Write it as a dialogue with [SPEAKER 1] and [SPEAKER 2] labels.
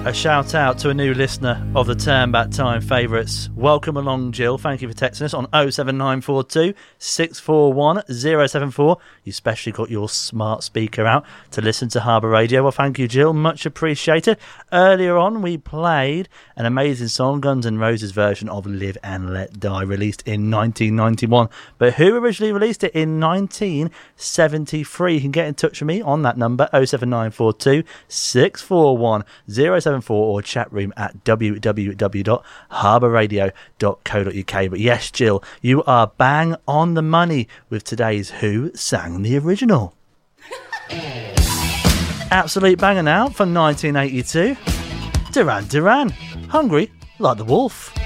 [SPEAKER 1] A shout out to a new listener of the Turn Back Time favourites. Welcome along, Jill. Thank you for texting us on 07942 641 074. You especially got your smart speaker out to listen to Harbour Radio. Well, thank you, Jill. Much appreciated. Earlier on, we played an amazing song, Guns N' Roses version of Live and Let Die, released in 1991. But who originally released it in 1973? You can get in touch with me on that number, 07942 641 074, or chat room at www.harbourradio.co.uk. But yes, Jill, you are bang on the money with today's Who Sang the Original. Absolute banger now from 1982. Duran Duran, Hungry Like the Wolf.